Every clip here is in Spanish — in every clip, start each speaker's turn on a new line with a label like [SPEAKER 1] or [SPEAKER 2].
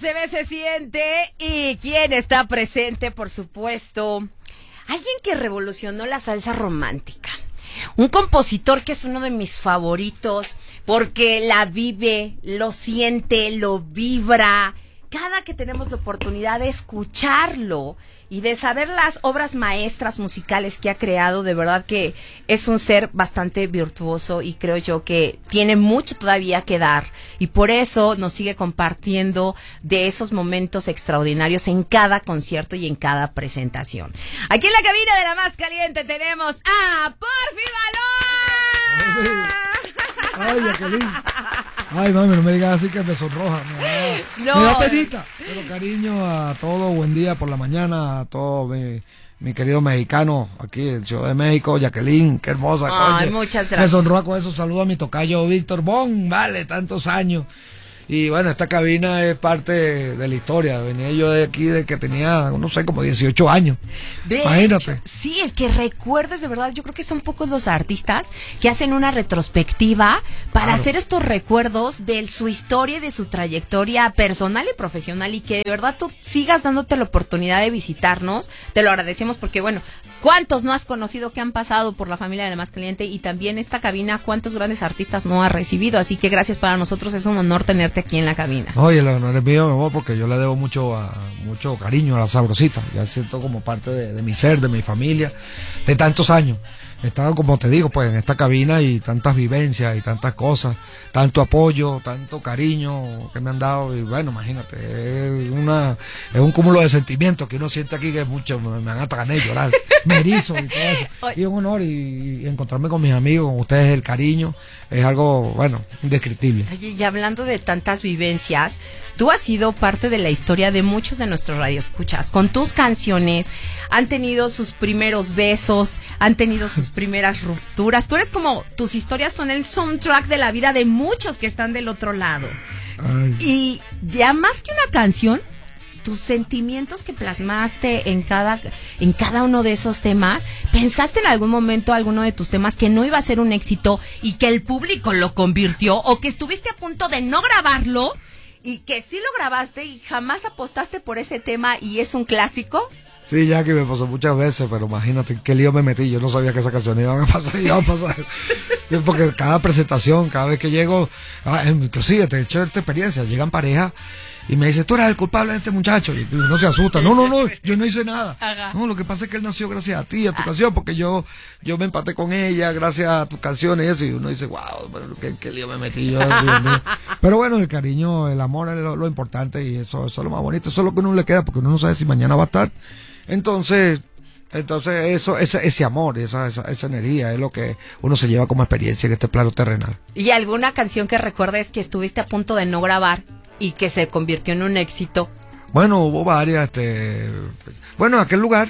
[SPEAKER 1] se ve, se siente. ¿Y quién está presente? Por supuesto, alguien que revolucionó la salsa romántica. Un compositor que es uno de mis favoritos porque la vive, lo siente, lo vibra. Cada que tenemos la oportunidad de escucharlo y de saber las obras maestras musicales que ha creado, de verdad que es un ser bastante virtuoso y creo yo que tiene mucho todavía que dar y por eso nos sigue compartiendo de esos momentos extraordinarios en cada concierto y en cada presentación. Aquí en la cabina de La Más Caliente tenemos a Porfi Valor.
[SPEAKER 2] Ay, Jacqueline. Ay, mami, no me digas así que me sonroja. Me da penita. Pero cariño a todos, buen día por la mañana, a todos mi querido mexicano aquí en Ciudad de México, Jacqueline, qué hermosa.
[SPEAKER 1] Ay, muchas gracias.
[SPEAKER 2] Me sonroja con eso, saludo a mi tocayo Víctor Bon, vale, tantos años. Y bueno, esta cabina es parte de la historia. Venía yo de aquí de que tenía, no sé, como 18 años. Imagínate.
[SPEAKER 1] Sí, el que recuerdes de verdad, yo creo que son pocos los artistas que hacen una retrospectiva para hacer estos recuerdos de su historia y de su trayectoria personal y profesional y que de verdad tú sigas dándote la oportunidad de visitarnos. Te lo agradecemos porque, bueno, ¿cuántos no has conocido que han pasado por la familia de La Más Caliente? Y también esta cabina, ¿cuántos grandes artistas no ha recibido? Así que gracias, para nosotros es un honor tenerte aquí en la cabina.
[SPEAKER 2] Oye, el honor es mío, mi amor, porque yo le debo mucho cariño a la Sabrosita. Ya siento como parte de mi ser, de mi familia, de tantos años. Estaba, como te digo, pues en esta cabina y tantas vivencias y tantas cosas, tanto apoyo, tanto cariño que me han dado. Y bueno, imagínate, es un cúmulo de sentimientos que uno siente aquí que mucho me han hasta ganas de llorar, me erizo y todo eso. Y es un honor y encontrarme con mis amigos, con ustedes, el cariño, es algo, bueno, indescriptible.
[SPEAKER 1] Oye, y hablando de tantas vivencias, tú has sido parte de la historia de muchos de nuestros radioescuchas. Con tus canciones han tenido sus primeros besos, han tenido sus primeras rupturas. Tú eres como, tus historias son el soundtrack de la vida de muchos que están del otro lado.
[SPEAKER 2] Ay.
[SPEAKER 1] Y ya más que una canción, tus sentimientos que plasmaste en cada uno de esos temas, ¿pensaste en algún momento alguno de tus temas que no iba a ser un éxito y que el público lo convirtió, o que estuviste a punto de no grabarlo y que sí lo grabaste y jamás apostaste por ese tema y es un clásico?
[SPEAKER 2] Sí, ya que me pasó muchas veces, pero imagínate qué lío me metí. Yo no sabía que esas canciones iban a pasar. Porque cada presentación, cada vez que llego, inclusive te he hecho esta experiencia, llegan parejas y me dicen, tú eres el culpable de este muchacho. Y uno se asusta. No, yo no hice nada.
[SPEAKER 1] Ajá.
[SPEAKER 2] No, lo que pasa es que él nació gracias a ti, a tu canción, porque yo me empaté con ella gracias a tus canciones y eso. Y uno dice, wow, qué lío me metí yo. Dios mío. Pero bueno, el cariño, el amor es lo importante y eso es lo más bonito. Eso es lo que uno le queda, porque uno no sabe si mañana va a estar. Entonces eso, ese amor, esa energía es lo que uno se lleva como experiencia en este plano terrenal.
[SPEAKER 1] ¿Y alguna canción que recuerdes que estuviste a punto de no grabar y que se convirtió en un éxito?
[SPEAKER 2] Bueno, hubo varias, bueno, aquel lugar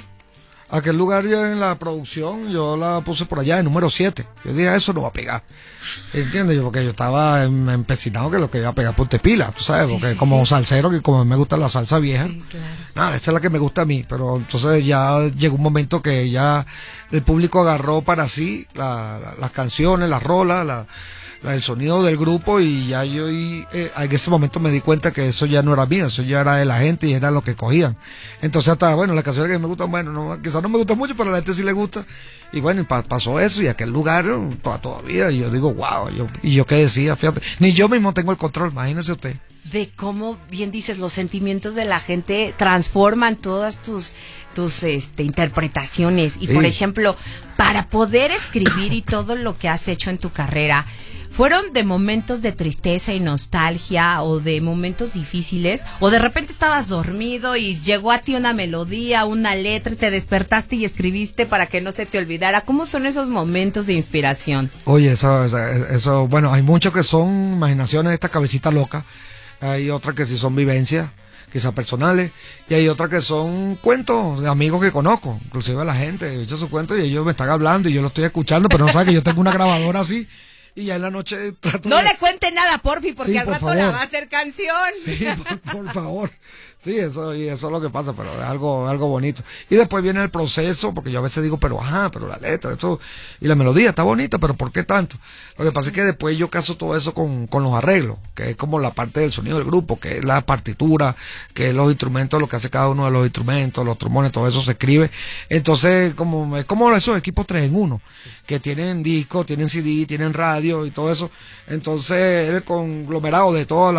[SPEAKER 2] yo en la producción, yo la puse por allá, en número 7. Yo dije, eso no va a pegar. ¿Entiendes? Porque yo estaba empecinado que lo que iba a pegar ponte pila, tú sabes, porque como salsero, que como me gusta la salsa vieja,
[SPEAKER 1] claro.
[SPEAKER 2] Nada, esa es la que me gusta a mí, pero entonces ya llegó un momento que ya el público agarró para sí las canciones, las rolas, el sonido del grupo, y ya yo en ese momento me di cuenta que eso ya no era mío, eso ya era de la gente y era lo que cogían. Entonces hasta, bueno, las canciones que me gustan, bueno, quizás no me gustan mucho, pero a la gente sí le gusta. Y bueno, pasó eso, y aquel lugar todavía, y yo digo, wow, y yo qué decía, fíjate, ni yo mismo tengo el control, imagínese usted.
[SPEAKER 1] De cómo, bien dices, los sentimientos de la gente transforman todas tus interpretaciones. Y, por ejemplo, para poder escribir y todo lo que has hecho en tu carrera, ¿fueron de momentos de tristeza y nostalgia o de momentos difíciles? ¿O de repente estabas dormido y llegó a ti una melodía, una letra y te despertaste y escribiste para que no se te olvidara? ¿Cómo son esos momentos de inspiración?
[SPEAKER 2] Oye, eso, bueno, hay muchos que son imaginaciones de esta cabecita loca. Hay otras que sí son vivencias, quizás personales, y hay otras que son cuentos de amigos que conozco, inclusive la gente, he hecho sus cuentos y ellos me están hablando y yo lo estoy escuchando, pero no saben que yo tengo una grabadora así, y ya en la noche trato
[SPEAKER 1] No le cuente nada, porfi, porque
[SPEAKER 2] Sí,
[SPEAKER 1] al
[SPEAKER 2] por
[SPEAKER 1] rato
[SPEAKER 2] favor.
[SPEAKER 1] la va a hacer canción.
[SPEAKER 2] Sí, por favor. Sí, eso es lo que pasa, pero es algo bonito. Y después viene el proceso, porque yo a veces digo, pero la letra, esto, y la melodía está bonita, pero ¿por qué tanto? Lo que pasa es que después yo caso todo eso con los arreglos, que es como la parte del sonido del grupo, que es la partitura, que es los instrumentos, lo que hace cada uno de los instrumentos, los trombones, todo eso se escribe. Entonces, es como esos equipos 3 en 1, que tienen disco, tienen CD, tienen radio y todo eso. Entonces, el conglomerado de toda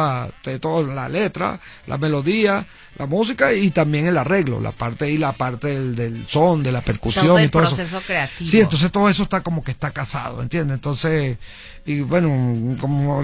[SPEAKER 2] la letra, la melodía, la música y también el arreglo, la parte del son, de la percusión
[SPEAKER 1] Todo
[SPEAKER 2] y
[SPEAKER 1] el
[SPEAKER 2] todo eso.
[SPEAKER 1] proceso creativo.
[SPEAKER 2] Sí, entonces todo eso está como que está casado, ¿entiendes? Entonces, y bueno,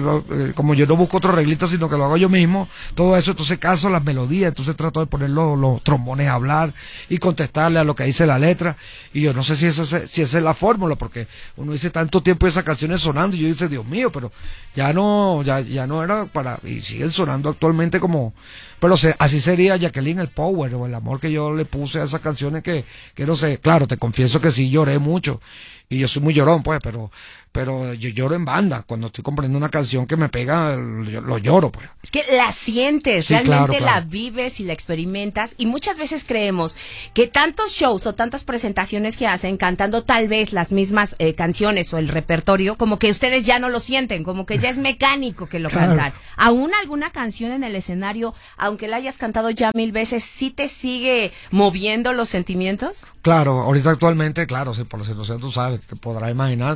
[SPEAKER 2] como yo no busco otro arreglista, sino que lo hago yo mismo, todo eso, entonces caso las melodías, entonces trato de poner los trombones a hablar y contestarle a lo que dice la letra, y yo no sé si esa es la fórmula, porque uno dice tanto tiempo esas canciones sonando, y yo dice, Dios mío, pero ya no era para, y siguen sonando actualmente como, pero así sería Jacqueline el power, o el amor que yo le puse a esas canciones que no sé, claro, te confieso que sí lloré mucho, y yo soy muy llorón, pues, pero yo lloro en banda. Cuando estoy componiendo una canción que me pega, lo lloro, pues.
[SPEAKER 1] Es que la sientes,
[SPEAKER 2] Sí,
[SPEAKER 1] realmente
[SPEAKER 2] claro.
[SPEAKER 1] la vives y la experimentas. Y muchas veces creemos que tantos shows o tantas presentaciones que hacen cantando tal vez las mismas canciones o el repertorio, como que ustedes ya no lo sienten, como que ya es mecánico que lo
[SPEAKER 2] Claro.
[SPEAKER 1] cantan. ¿Aún alguna canción en el escenario, aunque la hayas cantado ya 1000 veces, sí te sigue moviendo los sentimientos?
[SPEAKER 2] Claro, ahorita actualmente, claro, sí, por la situación tú sabes, te podrás imaginar.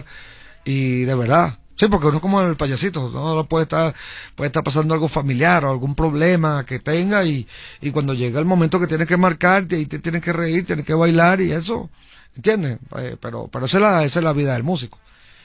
[SPEAKER 2] Y de verdad, sí, porque uno es como el payasito, no puede estar pasando algo familiar o algún problema que tenga y cuando llega el momento que tienes que marcarte y te tienes que reír, tienes que bailar y eso, ¿entiendes? Pero esa es la vida del músico.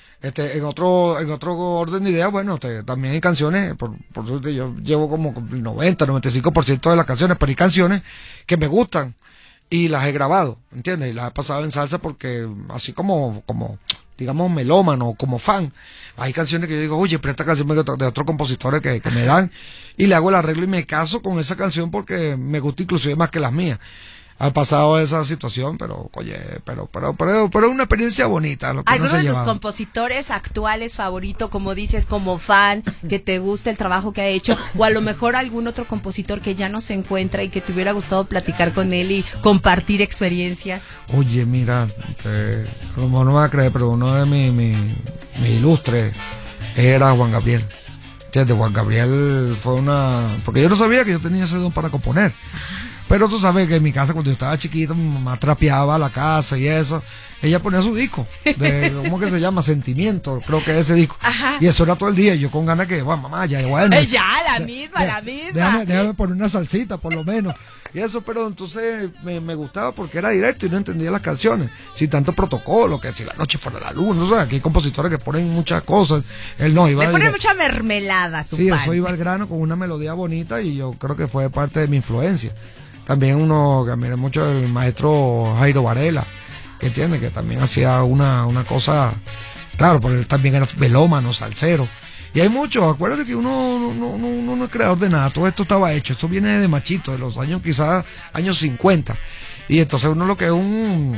[SPEAKER 2] En otro orden de ideas, bueno, también hay canciones, por suerte yo llevo como el 95% de las canciones, pero hay canciones que me gustan y las he grabado, ¿entiendes? Y las he pasado en salsa porque así como digamos, melómano, como fan. Hay canciones que yo digo, oye, pero esta canción de otros compositores que me dan, y le hago el arreglo y me caso con esa canción porque me gusta inclusive más que las mías. Ha pasado esa situación, pero oye, pero es una experiencia bonita lo que uno
[SPEAKER 1] ¿Alguno
[SPEAKER 2] se
[SPEAKER 1] de tus
[SPEAKER 2] lleva.
[SPEAKER 1] compositores actuales favorito, como dices, como fan, que te gusta el trabajo que ha hecho? O a lo mejor algún otro compositor que ya no se encuentra y que te hubiera gustado platicar con él y compartir experiencias.
[SPEAKER 2] Oye, mira, a lo mejor no me vas a creer, pero uno de mis ilustres era Juan Gabriel. ¿Entiendes? Juan Gabriel fue porque yo no sabía que yo tenía ese don para componer. Pero tú sabes que en mi casa, cuando yo estaba chiquito, mi mamá trapeaba la casa y eso. Ella ponía su disco, ¿cómo que se llama? Sentimiento, creo que es ese disco.
[SPEAKER 1] Ajá.
[SPEAKER 2] Y eso era todo el día. Y yo con ganas que, bueno, mamá, ya igual.
[SPEAKER 1] Ya, la misma.
[SPEAKER 2] Déjame poner una salsita, por lo menos. Y eso, pero entonces me gustaba porque era directo y no entendía las canciones. Sin tanto protocolo, que si la noche fuera la luna. No sé, aquí hay compositores que ponen muchas cosas. Él no iba.
[SPEAKER 1] Le pone mucha mermelada a su
[SPEAKER 2] Sí,
[SPEAKER 1] pan.
[SPEAKER 2] eso iba al grano con una melodía bonita y yo creo que fue parte de mi influencia. También uno que admiré mucho, el maestro Jairo Varela, que entiende que también hacía una cosa, claro, porque él también era melómano, salsero. Y hay muchos, acuérdate que uno no es creador de nada, todo esto estaba hecho, esto viene de machito, de los años quizás años 50. Y entonces uno lo que es un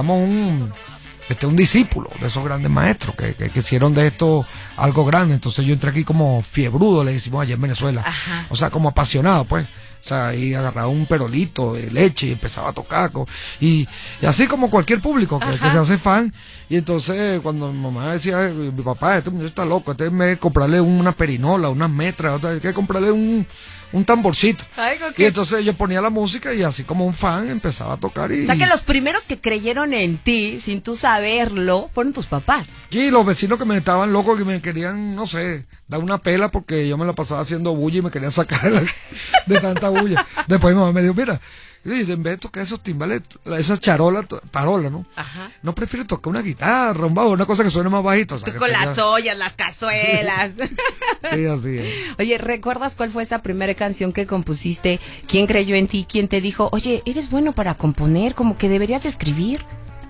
[SPEAKER 2] discípulo de esos grandes maestros que hicieron de esto algo grande. Entonces yo entré aquí como fiebrudo, le decimos allá en Venezuela.
[SPEAKER 1] Ajá.
[SPEAKER 2] O sea, como apasionado, pues. O sea, y agarraba un perolito de leche y empezaba a tocar. Y así como cualquier público que se hace fan. Y entonces cuando mi mamá decía, mi papá, este muchacho está loco, este me comprarle una perinola, unas metras, hay que comprarle un tamborcito. Y entonces yo ponía la música y así como un fan empezaba a tocar.
[SPEAKER 1] O sea que los primeros que creyeron en ti, sin tú saberlo, fueron tus papás.
[SPEAKER 2] Y los vecinos que me estaban locos, que me querían, no sé, dar una pela porque yo me la pasaba haciendo bulla y me querían sacar de tanta bulla. Después mi mamá me dijo, mira, en vez de tocar esos timbales, esas tarola, ¿no?
[SPEAKER 1] Ajá.
[SPEAKER 2] No prefieres tocar una guitarra, un bajo, una cosa que suene más bajito. O sea,
[SPEAKER 1] Tú
[SPEAKER 2] que
[SPEAKER 1] con
[SPEAKER 2] tenga-
[SPEAKER 1] las ollas, las cazuelas.
[SPEAKER 2] Sí, así es.
[SPEAKER 1] Oye, ¿recuerdas cuál fue esa primera canción que compusiste? ¿Quién creyó en ti? ¿Quién te dijo, oye, eres bueno para componer, como que deberías de escribir?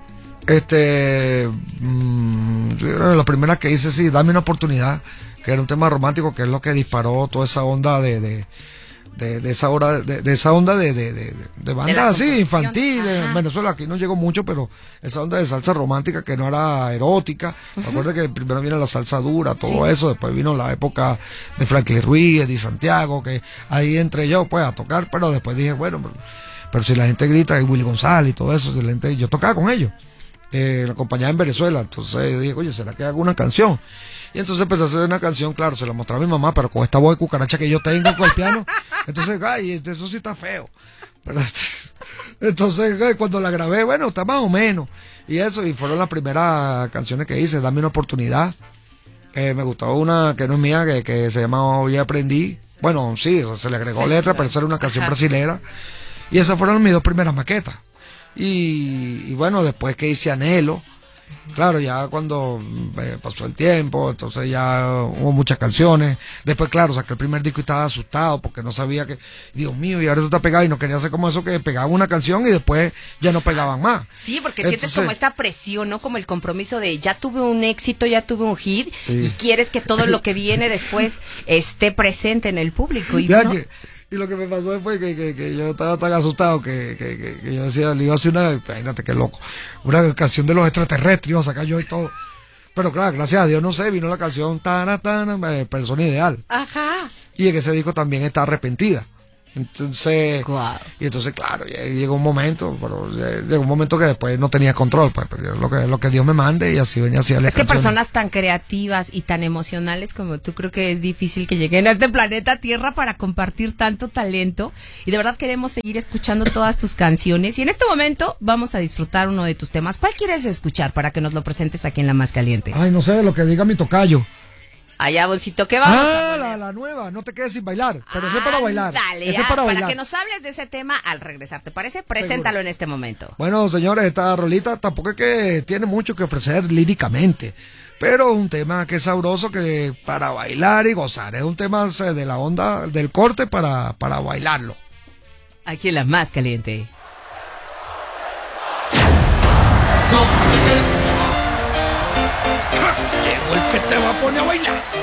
[SPEAKER 2] La primera que hice, sí, Dame una oportunidad, que era un tema romántico, que es lo que disparó toda esa onda de de esa hora, de esa onda de bandas así, infantiles. En Venezuela aquí no llegó mucho, pero esa onda de salsa romántica que no era erótica. Recuerda que primero viene la salsa dura, todo eso, después vino la época de Franklin Ruiz, Eddie Santiago, que ahí entré yo pues a tocar, pero después dije, bueno, pero si la gente grita, y Willy González y todo eso, yo tocaba con ellos. La acompañaba en Venezuela, entonces yo dije, oye, ¿será que hago una canción? Y entonces empecé a hacer una canción, claro, se la mostré a mi mamá, pero con esta voz de cucaracha que yo tengo con el piano, entonces, ay, eso sí está feo. Pero, entonces, cuando la grabé, bueno, está más o menos. Y eso, y fueron las primeras canciones que hice, Dame una oportunidad. Me gustó una que no es mía, que se llama Hoy Aprendí. Bueno, sí, se le agregó letra, pero eso era una canción brasilera. Y esas fueron mis dos primeras maquetas. Y bueno, después que hice Anhelo, claro, ya cuando pasó el tiempo, entonces ya hubo muchas canciones. Después, claro, saqué el primer disco y estaba asustado porque no sabía que, Dios mío, y ahora eso está pegado, y no quería hacer como eso que pegaban una canción y después ya no pegaban más.
[SPEAKER 1] Sí, porque sientes como esta presión, ¿no? Como el compromiso de ya tuve un éxito, ya tuve un hit, y quieres que todo lo que viene después esté presente en el público.
[SPEAKER 2] Y lo que me pasó fue que yo estaba tan asustado que yo decía, le iba a hacer imagínate qué loco, una canción de los extraterrestres, iba a sacar yo y todo. Pero claro, gracias a Dios, no sé, vino la canción Persona Ideal.
[SPEAKER 1] Ajá.
[SPEAKER 2] Y en ese disco también está Arrepentida. Entonces,
[SPEAKER 1] wow.
[SPEAKER 2] Y entonces, claro, llegó un momento, pero llegó un momento que después no tenía control, pues, pero lo que Dios me mande y así venía hacia
[SPEAKER 1] Es que personas tan creativas y tan emocionales como tú, creo que es difícil que lleguen a este planeta Tierra para compartir tanto talento, y de verdad queremos seguir escuchando todas tus canciones, y en este momento vamos a disfrutar uno de tus temas. ¿Cuál quieres escuchar para que nos lo presentes aquí en La Más Caliente?
[SPEAKER 2] Ay, no sé, lo que diga mi tocayo.
[SPEAKER 1] Allá, bolsito, ¿qué vamos a poner?
[SPEAKER 2] La nueva, No te quedes sin bailar, pero ese es para bailar.
[SPEAKER 1] Dale,
[SPEAKER 2] ese es para bailar.
[SPEAKER 1] Para que nos hables de ese tema al regresar, ¿te parece? Preséntalo en este momento.
[SPEAKER 2] Bueno, señores, esta rolita tampoco es que tiene mucho que ofrecer líricamente, pero un tema que es sabroso, que para bailar y gozar. Es un tema de la onda del corte para bailarlo.
[SPEAKER 1] Aquí en La Más Caliente.
[SPEAKER 2] No te quedes sin bailar. Llegó el que te va a poner a bailar.